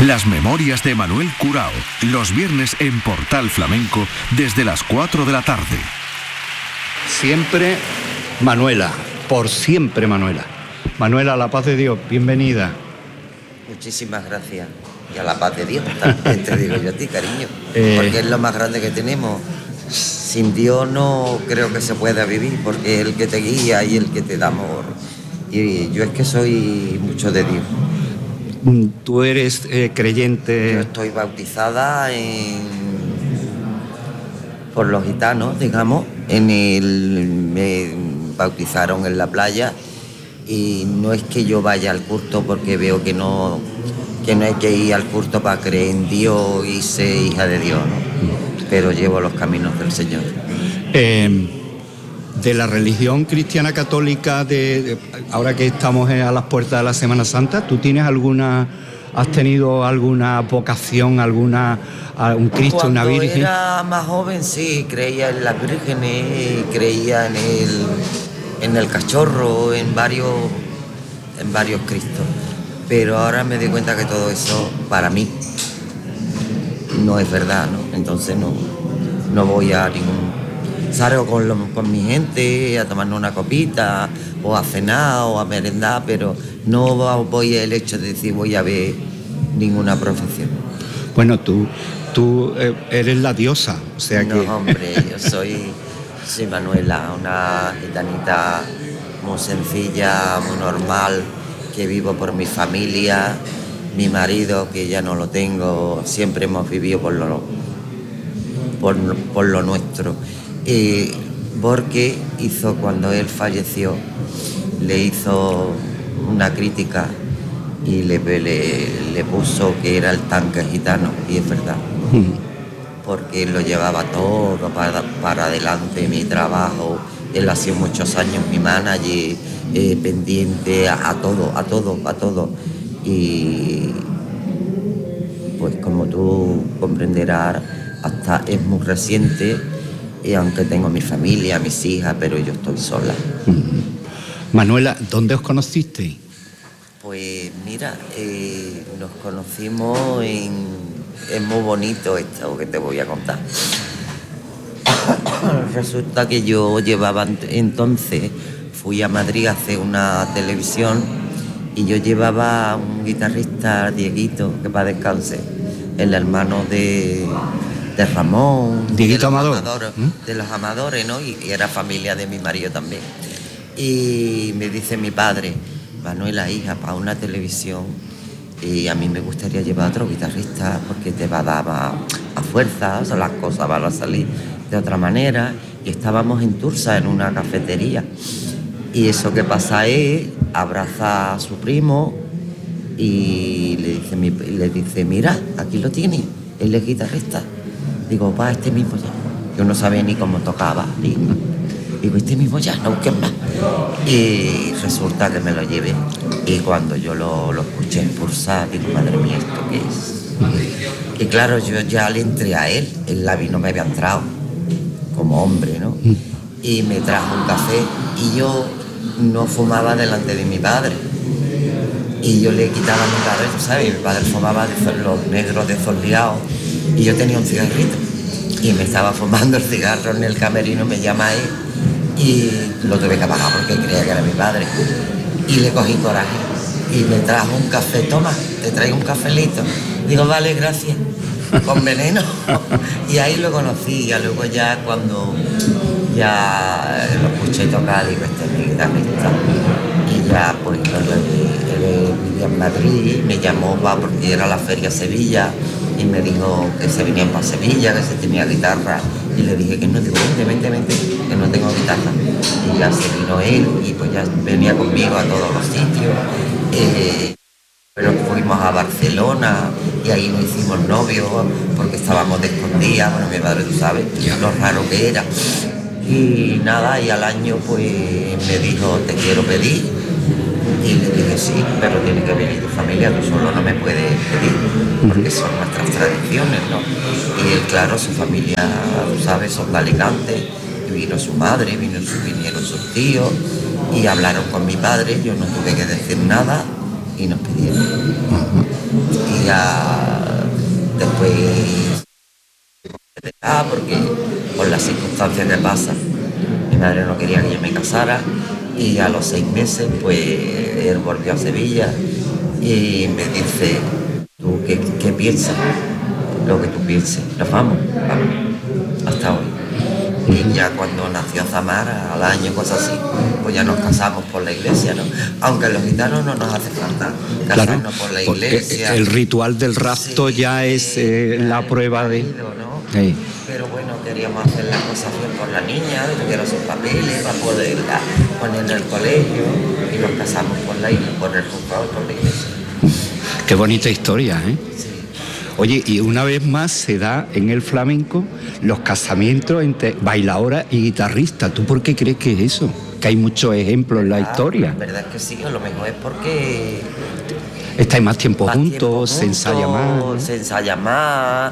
Las memorias de Manuel Curao, los viernes en Portal Flamenco desde las 4 de la tarde. Siempre Manuela, por siempre Manuela. Manuela, a la paz de Dios, bienvenida. Muchísimas gracias. Y a la paz de Dios también te digo yo a ti, cariño. Porque es lo más grande que tenemos. Sin Dios no creo que se pueda vivir, porque es el que te guía y el que te da amor. Y yo es que soy mucho de Dios. ¿Tú eres creyente? Yo estoy bautizada por los gitanos, digamos. Me bautizaron en la playa y no es que yo vaya al culto porque veo que no hay que ir al culto para creer en Dios y ser hija de Dios, ¿no? Pero llevo los caminos del Señor. De la religión cristiana católica, ahora que estamos a las puertas de la Semana Santa, ¿tú has tenido alguna vocación, un Cristo, Cuando una Virgen? Cuando era más joven, sí, creía en las vírgenes, creía en el cachorro, en varios Cristos. Pero ahora me doy cuenta que todo eso, para mí, no es verdad, ¿no? Entonces no voy a ningún... Salgo con mi gente a tomarnos una copita, o a cenar, o a merendar, pero no voy al hecho de decir voy a ver ninguna profesión. Bueno, tú eres la diosa, o sea que... No, hombre, yo soy Manuela, una gitanita muy sencilla, muy normal, que vivo por mi familia, mi marido, que ya no lo tengo, siempre hemos vivido por lo nuestro. Borges cuando él falleció, le hizo una crítica y le puso que era el tanque gitano, y es verdad, porque él lo llevaba todo para adelante, mi trabajo, él ha sido muchos años mi manager, pendiente a todo, y pues como tú comprenderás, hasta es muy reciente. Y aunque tengo mi familia, mis hijas, pero yo estoy sola. Manuela, ¿dónde os conocisteis? Pues mira, nos conocimos es muy bonito esto que te voy a contar. Resulta que yo llevaba entonces, fui a Madrid a hacer una televisión y yo llevaba a un guitarrista, Dieguito, que para descanse, el hermano de Ramón, Dieguito Amador, de los Amadores, ¿no? Y era familia de mi marido también. Y me dice mi padre, Manuela, hija, para una televisión, y a mí me gustaría llevar a otro guitarrista porque te va a dar a fuerza, o sea, las cosas van a salir de otra manera. Y estábamos en Tursa, en una cafetería. Y eso que pasa es, abraza a su primo y le dice, mira, aquí lo tiene, él es guitarrista. Digo, va, este mismo ya. Yo no sabía ni cómo tocaba. Digo, este mismo ya, no busques más. Y resulta que me lo llevé. Y cuando yo lo escuché expulsar, digo, madre mía, ¿esto qué es? Y claro, yo ya le entré a él. El labio no me había entrado como hombre, ¿no? Y me trajo un café. Y yo no fumaba delante de mi padre. Y yo le quitaba a mi padre, tú sabes, mi padre fumaba de los negros desfoldeados. Y yo tenía un cigarrito y me estaba fumando el cigarro en el camerino, me llama él y lo tuve que apagar porque creía que era mi padre. Y le cogí coraje y me trajo un café, toma, te traigo un cafelito. Digo, vale, gracias, con veneno. Y ahí lo conocí, y luego ya cuando ya lo escuché tocar, digo, este es mi guitarrista. Y ya pues él vivía en Madrid, me llamó porque era la Feria Sevilla, y me dijo que se venían para Sevilla, que se tenía guitarra, y le dije que no, digo, vente, que no tengo guitarra. Y ya se vino él, y pues ya venía conmigo a todos los sitios. Pero fuimos a Barcelona, y ahí nos hicimos novios, porque estábamos de escondidas, bueno, mi padre, tú sabes, lo raro que era. Y nada, y al año pues me dijo, te quiero pedir. Y le dije, sí, pero tiene que venir tu familia, tú solo no me puedes pedir, porque son nuestras tradiciones, ¿no? Y él, claro, su familia, tú sabes, son de Alicante, y vino su madre, vinieron sus tíos, y hablaron con mi padre, yo no tuve que decir nada, y nos pidieron. Y ya después, porque por las circunstancias que pasan, mi madre no quería que yo me casara, y a los 6 meses pues él volvió a Sevilla y me dice: ¿tú qué piensas? Lo que tú pienses. Nos vamos, hasta hoy. Y ya cuando nació Zamara, al año, cosas así, pues ya nos casamos por la iglesia, ¿no? Aunque los gitanos no nos hace falta casarnos por la iglesia. El ritual del rapto ya es la prueba de... ¿no? Sí. Pero bueno, queríamos hacer la cosa bien por la niña, tuviera sus papeles para poderla poner en el colegio, y nos casamos por la iglesia, por el juzgado y por la iglesia. Qué bonita historia, ¿eh? Sí. Oye, y una vez más se da en el flamenco los casamientos entre bailadora y guitarrista. ¿Tú por qué crees que es eso? Que hay muchos ejemplos en la historia. La verdad es que sí, a lo mejor es porque... Estáis más tiempo juntos, se ensaya más, ¿no? Se ensaya más,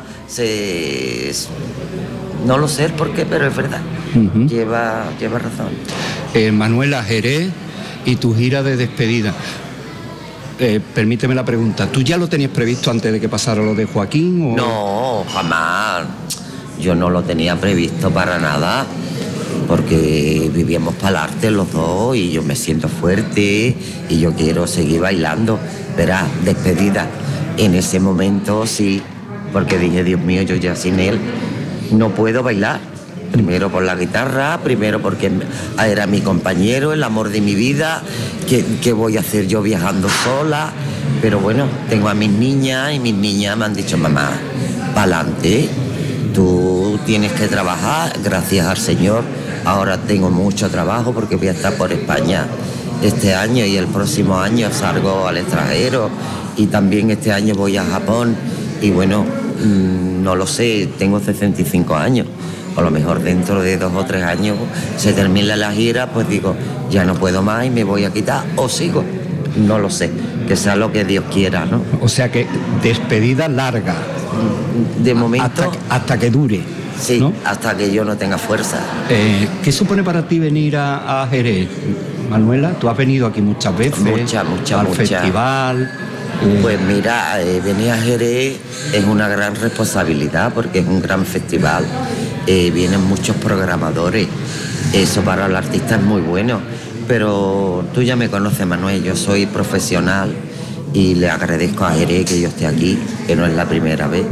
no lo sé el por qué, pero es verdad. Uh-huh. Lleva razón. Manuela, Jerez y tu gira de despedida. Permíteme la pregunta, ¿tú ya lo tenías previsto antes de que pasara lo de Joaquín? ¿O? No, jamás. Yo no lo tenía previsto para nada, porque vivíamos para el arte los dos y yo me siento fuerte y yo quiero seguir bailando. Verás, despedida. En ese momento sí, porque dije: Dios mío, yo ya sin él no puedo bailar. Primero por la guitarra, primero porque era mi compañero, el amor de mi vida. ¿Qué voy a hacer yo viajando sola? Pero bueno, tengo a mis niñas y mis niñas me han dicho: mamá, pa'lante, tú tienes que trabajar, gracias al Señor. Ahora tengo mucho trabajo porque voy a estar por España este año y el próximo año salgo al extranjero y también este año voy a Japón. Y bueno, no lo sé, tengo 65 años. A lo mejor dentro de 2 o 3 años se termina la gira, pues digo, ya no puedo más y me voy a quitar, o sigo. No lo sé, que sea lo que Dios quiera, ¿no? O sea que despedida larga. De momento... Hasta que dure. Sí, ¿no? hasta que yo no tenga fuerza. ¿Qué supone para ti venir a Jerez, Manuela? Tú has venido aquí muchas veces. Al festival. Pues mira, venir a Jerez es una gran responsabilidad porque es un gran festival. Vienen muchos programadores. Eso para el artista es muy bueno. Pero tú ya me conoces, Manuel, yo soy profesional y le agradezco a Jerez que yo esté aquí, que no es la primera vez.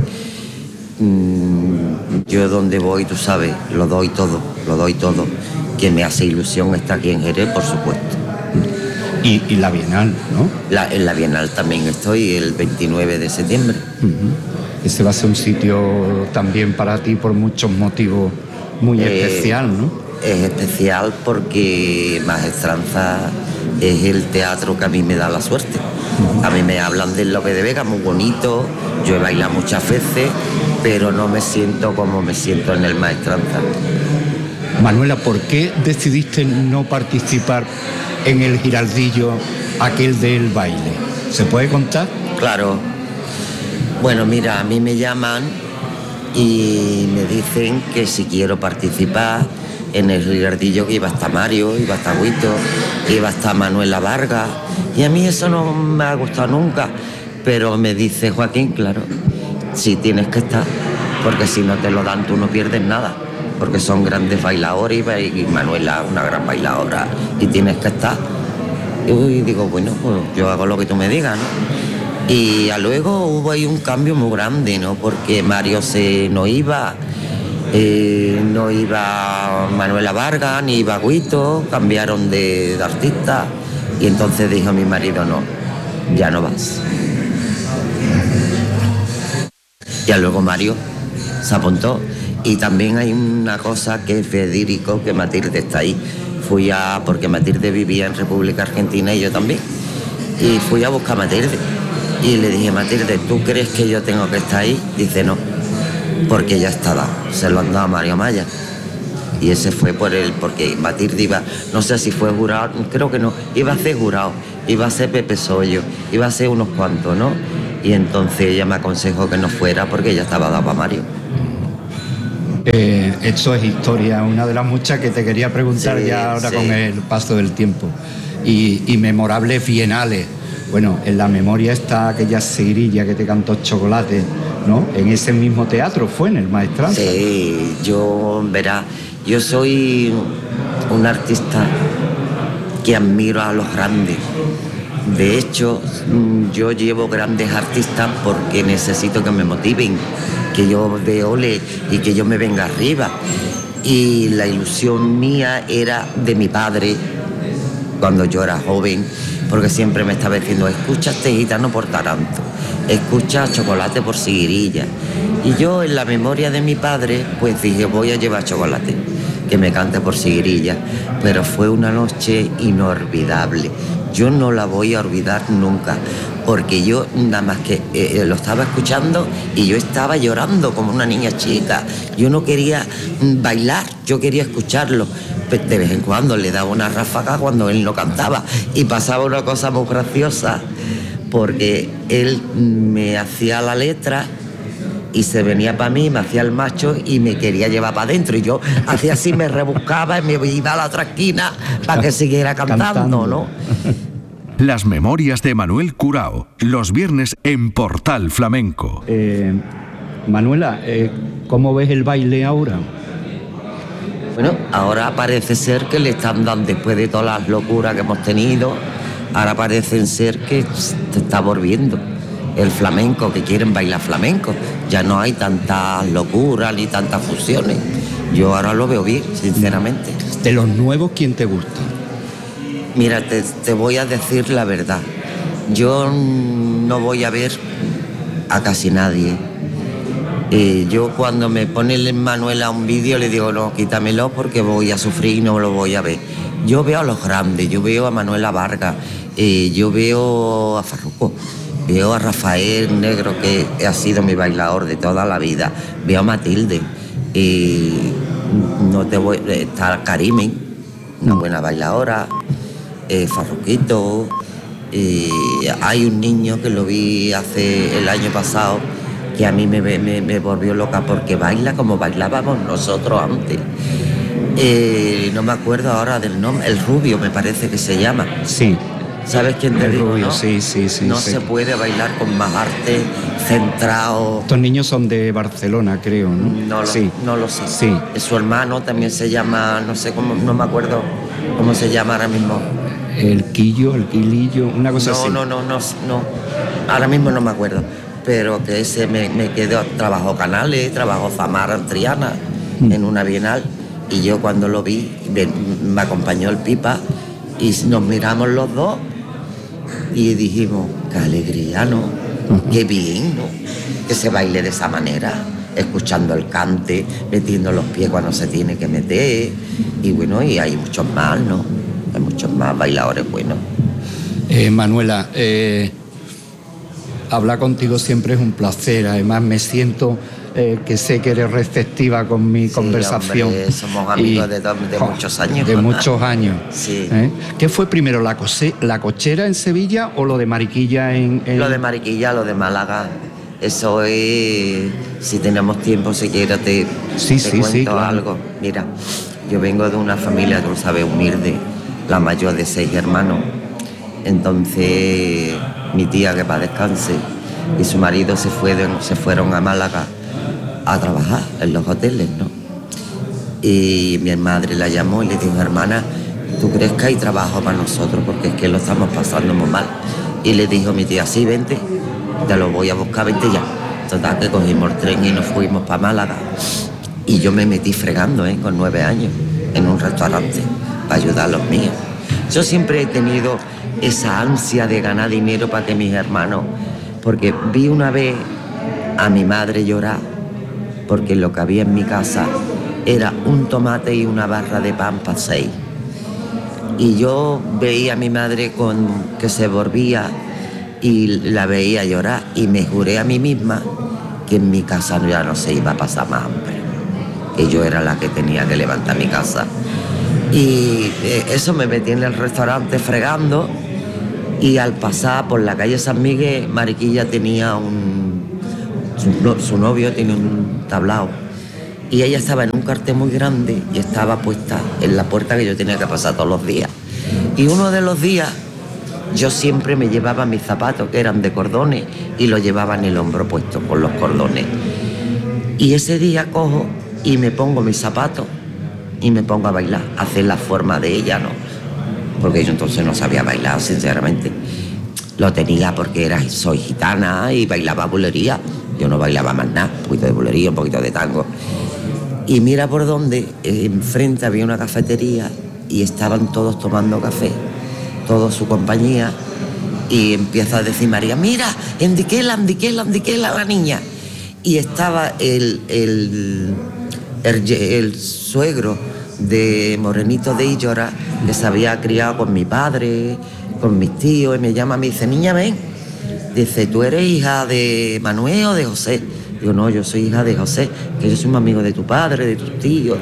Yo donde voy, tú sabes, lo doy todo. Que me hace ilusión estar aquí en Jerez, por supuesto. Y la Bienal, ¿no? En la Bienal también estoy, el 29 de septiembre. Uh-huh. Ese va a ser un sitio también para ti por muchos motivos muy especial, ¿no? Es especial porque Maestranza es el teatro que a mí me da la suerte. Uh-huh. A mí me hablan del Lope de Vega, muy bonito, yo he bailado muchas veces, pero no me siento como me siento en el Maestranza. Manuela, ¿por qué decidiste no participar en el Giraldillo, aquel del baile? ¿Se puede contar? Claro. Bueno, mira, a mí me llaman y me dicen que si quiero participar en el Giraldillo, que iba a estar Mario, iba a estar Huito, iba a estar Manuela Vargas, y a mí eso no me ha gustado nunca, pero me dice Joaquín, claro, sí tienes que estar, porque si no te lo dan tú no pierdes nada, porque son grandes bailadores y Manuela una gran bailadora y tienes que estar. Y digo, bueno, pues yo hago lo que tú me digas, ¿no? Y luego hubo ahí un cambio muy grande, ¿no? Porque Mario no iba Manuela Vargas, ni iba Guito, cambiaron de artista. Y entonces dijo a mi marido, no, ya no vas. Ya luego Mario se apuntó. Y también hay una cosa que es verídico, que Matilde está ahí. Porque Matilde vivía en República Argentina y yo también. Y fui a buscar a Matilde. Y le dije, Matilde, ¿tú crees que yo tengo que estar ahí? Dice, no, porque ya está dado. Se lo han dado a Mario Maya. Y ese fue porque Matilde iba, no sé si fue jurado, creo que no, iba a ser jurado, iba a ser Pepe Sollo, iba a ser unos cuantos, ¿no? Y entonces ella me aconsejó que no fuera porque ya estaba dado para Mario. Esto es historia, una de las muchas que te quería preguntar con el paso del tiempo. Y memorables bienales. Bueno, en la memoria está aquella seguirilla que te cantó Chocolate, ¿no? En ese mismo teatro fue, en el Maestranza. Sí, verá, yo soy un artista que admiro a los grandes. De hecho, yo llevo grandes artistas porque necesito que me motiven, que yo dé ole y que yo me venga arriba. Y la ilusión mía era de mi padre cuando yo era joven, porque siempre me estaba diciendo: escucha este gitano por Taranto, escucha Chocolate por Seguirilla. Y yo, en la memoria de mi padre, pues dije: voy a llevar Chocolate, que me cante por Seguirilla. Pero fue una noche inolvidable. Yo no la voy a olvidar nunca, porque yo nada más que lo estaba escuchando y yo estaba llorando como una niña chica. Yo no quería bailar, yo quería escucharlo. De vez en cuando le daba una ráfaga cuando él no cantaba, y pasaba una cosa muy graciosa, porque él me hacía la letra y se venía para mí, me hacía el macho y me quería llevar para adentro, y yo hacía así, me rebuscaba y me iba a la otra esquina para que siguiera cantando, ¿no? Las memorias de Manuel Curao, los viernes en Portal Flamenco. Manuela, ¿cómo ves el baile ahora? Bueno, ahora parece ser que le están dando, después de todas las locuras que hemos tenido, ahora parece ser que se está volviendo el flamenco, que quieren bailar flamenco. Ya no hay tantas locuras ni tantas fusiones. Yo ahora lo veo bien, sinceramente. De los nuevos, ¿quién te gusta? Mira, te voy a decir la verdad. Yo no voy a ver a casi nadie. Yo cuando me pone Manuela un vídeo le digo: no, quítamelo porque voy a sufrir y no lo voy a ver. Yo veo a los grandes, yo veo a Manuela Vargas, yo veo a Farruko, veo a Rafael Negro, que ha sido mi bailador de toda la vida, veo a Matilde, está Karimen, una buena bailadora, Farruquito, hay un niño que lo vi el año pasado, que a mí me volvió loca porque baila como bailábamos nosotros antes. No me acuerdo ahora del nombre, el Rubio me parece que se llama. Sí. ¿Sabes quién te digo, Rubio, no? Sí. No se puede bailar con más arte, centrado. Estos niños son de Barcelona, creo, ¿no? No lo sé. Sí. Su hermano también se llama, no sé cómo, no me acuerdo cómo se llama ahora mismo. El Quilillo, una cosa así. No. Ahora mismo no me acuerdo. Pero que ese me quedó, trabajó Canales, trabajó Zamara en Triana, en una bienal, y yo cuando lo vi, me acompañó el Pipa, y nos miramos los dos, y dijimos: qué alegría, ¿no? Qué bien, ¿no? Que se baile de esa manera, escuchando el cante, metiendo los pies cuando se tiene que meter, y bueno, y hay muchos más, ¿no? Hay muchos más bailadores buenos. Manuela, hablar contigo siempre es un placer. Además, me siento que sé que eres receptiva con mi conversación. Hombre, somos amigos de muchos años. De muchos años. Sí. ¿Qué fue primero, la cochera en Sevilla o lo de Mariquilla en...? Lo de Mariquilla, lo de Málaga. Eso es... Si tenemos tiempo, si quieres, te cuento claro. algo. Mira, yo vengo de una familia, tú sabes, humilde, la mayor de 6 hermanos. Entonces, mi tía, que para descanse, y su marido se fueron a Málaga a trabajar en los hoteles, ¿no? Y mi madre la llamó y le dijo: hermana, ¿tú crees que hay trabajo para nosotros? Porque es que lo estamos pasando muy mal. Y le dijo mi tía: sí, vente, te lo voy a buscar, vente ya. Total, que cogimos el tren y nos fuimos para Málaga. Y yo me metí fregando, con 9 años, en un restaurante, para ayudar a los míos. Yo siempre he tenido esa ansia de ganar dinero para que mis hermanos... Porque vi una vez a mi madre llorar, porque lo que había en mi casa era un tomate y una barra de pan para 6. Y yo veía a mi madre que se volvía y la veía llorar, y me juré a mí misma que en mi casa ya no se iba a pasar más hambre, que yo era la que tenía que levantar mi casa. Y eso, me metí en el restaurante fregando, y al pasar por la calle San Miguel, Mariquilla tenía su novio tenía un tablao, y ella estaba en un cartel muy grande y estaba puesta en la puerta que yo tenía que pasar todos los días. Y uno de los días yo siempre me llevaba mis zapatos, que eran de cordones, y los llevaba en el hombro puesto con los cordones. Y ese día cojo y me pongo mis zapatos y me pongo a bailar, a hacer la forma de ella, ¿no? Porque yo entonces no sabía bailar, sinceramente. Lo tenía porque soy gitana y bailaba bulería. Yo no bailaba más nada, un poquito de bulería, un poquito de tango. Y mira por dónde, enfrente había una cafetería y estaban todos tomando café, toda su compañía, y empieza a decir María, mira, endiquela la niña. Y estaba el suegro de Morenito de Illora, que se había criado con mi padre, con mis tíos, y me llama, me dice, niña, ven. Dice, ¿tú eres hija de Manuel o de José? Digo, no, yo soy hija de José, que yo soy un amigo de tu padre, de tus tíos,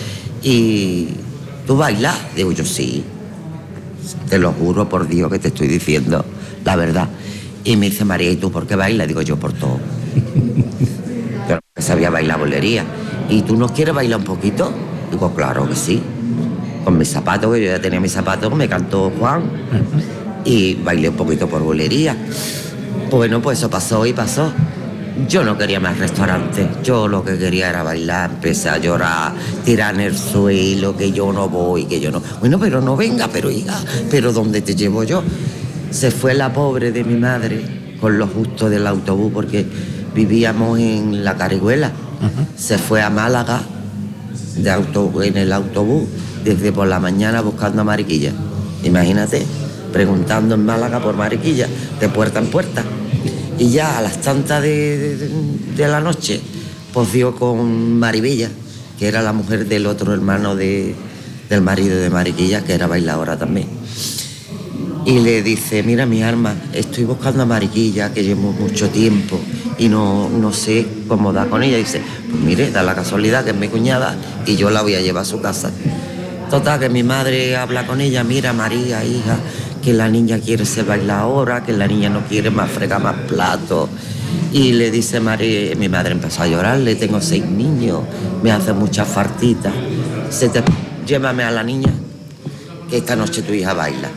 y ¿tú bailas? Digo, yo sí. Te lo juro por Dios que te estoy diciendo la verdad. Y me dice, María, ¿y tú por qué bailas? Digo, yo por todo. Yo no sabía bailar bolería. ¿Y tú no quieres bailar un poquito? Digo, claro que sí. Con mis zapatos, que yo ya tenía mis zapatos, me cantó Juan y bailé un poquito por bolería. Bueno, pues eso pasó y pasó. Yo no quería más restaurantes, yo lo que quería era bailar, empecé a llorar, tirar en el suelo, que yo no voy, que yo no... Bueno, pero no venga, pero hija, pero ¿dónde te llevo yo? Se fue la pobre de mi madre con lo justo del autobús, porque vivíamos en La Carihuela. Se fue a Málaga en el autobús desde por la mañana buscando a Mariquilla. Imagínate, preguntando en Málaga por Mariquilla, de puerta en puerta. Y ya a las tantas de la noche, pues dio con Maribella, que era la mujer del otro hermano del marido de Mariquilla, que era bailadora también. Y le dice, mira mi alma, estoy buscando a Mariquilla, que llevo mucho tiempo y no sé cómo da con ella. Y dice, pues mire, da la casualidad que es mi cuñada y yo la voy a llevar a su casa. Total, que mi madre habla con ella, mira María, hija, que la niña quiere ser bailadora, que la niña no quiere más fregar más platos. Y le dice María, mi madre empezó a llorar, le tengo 6 niños, me hace muchas fartitas. Llévame a la niña, que esta noche tu hija baila.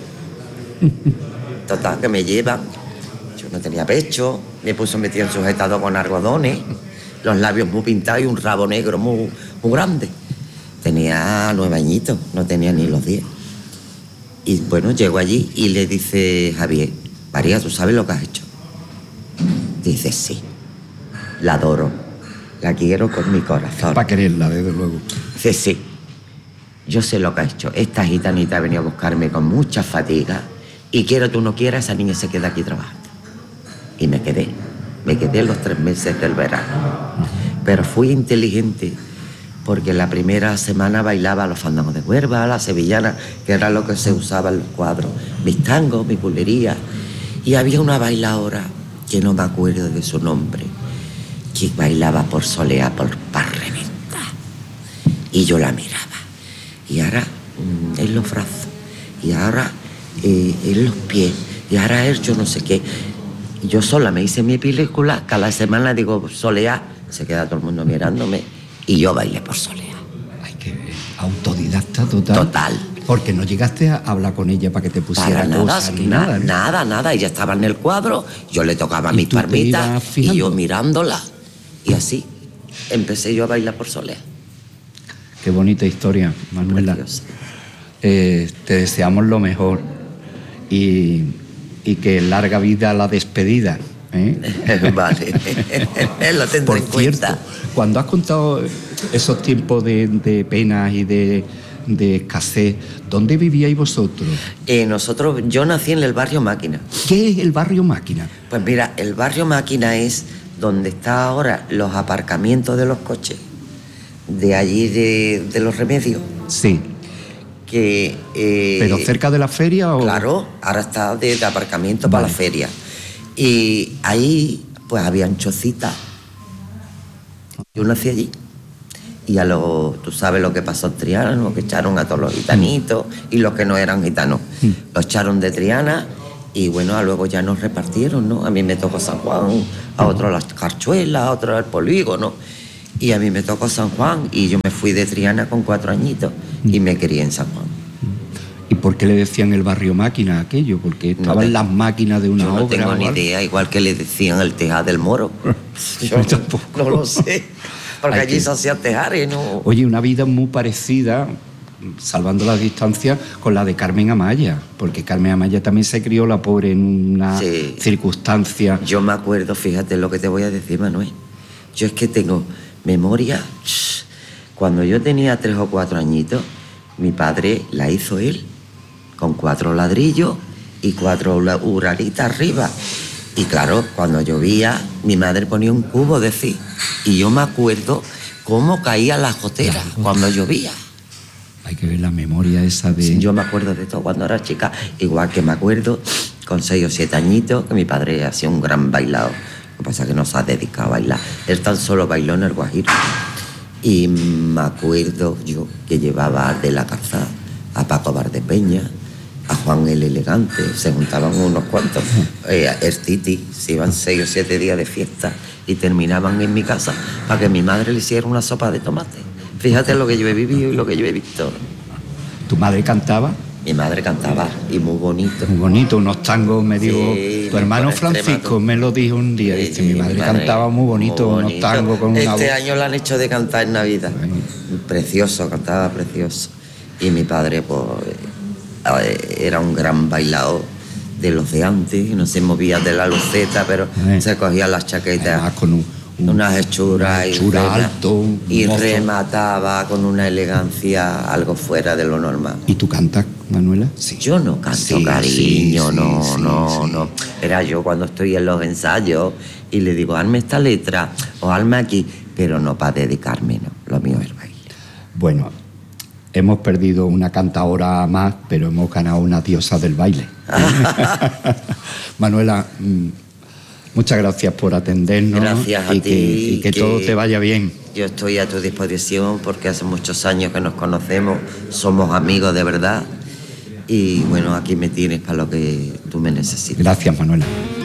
Total, que me llevan. Yo no tenía pecho, me puso metido en sujetado con algodones, los labios muy pintados y un rabo negro muy grande. Tenía 9 añitos, no tenía ni los 10. Y bueno, llego allí y le dice Javier, María, ¿tú sabes lo que has hecho? Dice, sí, la adoro, la quiero con mi corazón. Para quererla, desde luego. Dice, sí, yo sé lo que has hecho. Esta gitanita ha venido a buscarme con mucha fatiga y quiera tú no quieras, esa niña se queda aquí trabajando. Y me quedé los 3 meses del verano. Pero fui inteligente, porque la primera semana bailaba los fandangos de Huelva, la sevillana, que era lo que se usaba en los cuadros, mis tangos, mi bulería. Y había una bailadora, que no me acuerdo de su nombre, que bailaba por soleá, para reventar. Y yo la miraba. Y ahora en los brazos, y ahora en los pies, y ahora yo no sé qué. Y yo sola me hice mi película, cada semana digo soleá, se queda todo el mundo mirándome. Y yo bailé por soleá. Ay, qué autodidacta total. Total. Porque no llegaste a hablar con ella para que te pusiera cosas ni nada, ¿no? Nada. Ella estaba en el cuadro, yo le tocaba mis palmitas y yo mirándola. Y así empecé yo a bailar por soleá. Qué bonita historia, Manuela. Te deseamos lo mejor y que larga vida la despedida. Vale, lo tendré por en cuenta. Cierto, cuando has contado esos tiempos de penas y de escasez, ¿dónde vivíais vosotros? Yo nací en el barrio Máquina. ¿Qué es el barrio Máquina? Pues mira, el barrio Máquina es donde están ahora los aparcamientos de los coches, de allí de los Remedios. Sí. ¿Pero cerca de la feria? Claro, ahora está de aparcamiento para la feria. Y ahí, pues, habían chocitas. Yo nací allí. Y tú sabes lo que pasó en Triana, ¿no? Que echaron a todos los gitanitos y los que no eran gitanos. Los echaron de Triana y, bueno, luego ya nos repartieron, ¿no? A mí me tocó San Juan, a otro las Carchuelas, a otro el Polígono. Y a mí me tocó San Juan y yo me fui de Triana con 4 añitos y me crié en San Juan. por qué le decían el barrio máquina aquello? Porque estaban las máquinas de una obra. No tengo ni idea, igual que le decían el tejar del Moro. Yo no lo sé, porque allí se hacía tejar y no... Oye, una vida muy parecida, salvando las distancias, con la de Carmen Amaya, porque Carmen Amaya también se crió, la pobre, en una circunstancia... Yo me acuerdo, fíjate lo que te voy a decir, Manuel. Yo es que tengo memoria... Cuando yo tenía 3 o 4 añitos, mi padre la hizo él, con 4 ladrillos y 4 uralitas arriba. Y claro, cuando llovía, mi madre ponía un cubo de cis. Y yo me acuerdo cómo caía la gotera cuando llovía. Hay que ver la memoria esa de... Sí, yo me acuerdo de todo cuando era chica. Igual que me acuerdo, con 6 o 7 añitos, que mi padre hacía un gran bailado. Lo que pasa es que no se ha dedicado a bailar. Él tan solo bailó en el Guajiro. Y me acuerdo yo que llevaba de la Calzada a Paco Valdepeña, a Juan el Elegante, se juntaban unos cuantos, el Titi, se iban 6 o 7 días de fiesta y terminaban en mi casa para que mi madre le hiciera una sopa de tomate. Fíjate lo que yo he vivido y lo que yo he visto. ¿Tu madre cantaba? Mi madre cantaba, y muy bonito. Muy bonito, unos tangos, me dijo, tu hermano Francisco me lo dijo un día, dice, mi madre cantaba muy bonito, unos tangos con una voz. Este año la han hecho de cantar en Navidad. Precioso, cantaba precioso. Y mi padre, pues, era un gran bailador de los de antes, no se movía de la luceta, pero se cogía las chaquetas. Además, con unas hechuras alto, y remataba con una elegancia algo fuera de lo normal. ¿Y tú cantas, Manuela? Sí. Yo no canto, cariño, no. Era yo cuando estoy en los ensayos y le digo, hazme esta letra o hazme aquí, pero no para dedicarme, no. Lo mío es baile. Bueno, hemos perdido una cantadora más, pero hemos ganado una diosa del baile. Manuela, muchas gracias por atendernos. Gracias a ti. Y que todo te vaya bien. Yo estoy a tu disposición porque hace muchos años que nos conocemos, somos amigos de verdad. Y bueno, aquí me tienes para lo que tú me necesites. Gracias, Manuela.